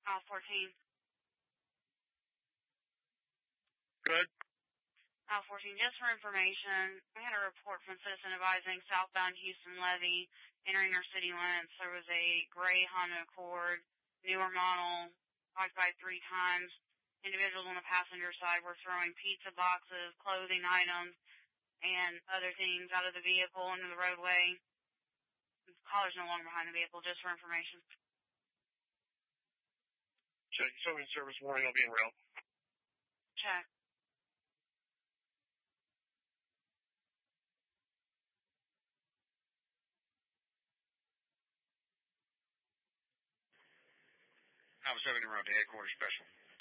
Aisle 14. Good. Aisle 14, just for information, I had a report from a citizen advising southbound Houston Levee entering our city limits. There was a gray Honda Accord, newer model, occupied 3 times. Individuals on the passenger side were throwing pizza boxes, clothing items, and other things out of the vehicle into the roadway. The caller's no longer behind the vehicle, just for information. Check. Southern service warning, I'll be en route. Check. I was 7 en route to headquarters special.